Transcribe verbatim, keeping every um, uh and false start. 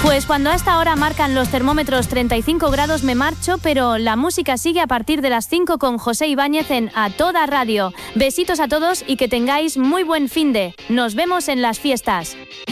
Pues cuando a esta hora marcan los termómetros treinta y cinco grados me marcho, pero la música sigue a partir de las cinco con José Ibáñez en A Toda Radio. Besitos a todos y que tengáis muy buen finde. Nos vemos en las fiestas.